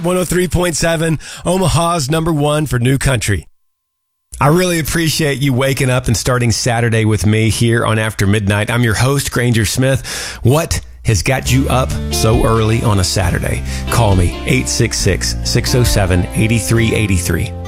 103.7, Omaha's number one for new country. I really appreciate you waking up and starting Saturday with me here on After Midnight. I'm your host, Granger Smith. What has got you up so early on a Saturday? Call me, 866-607-8383.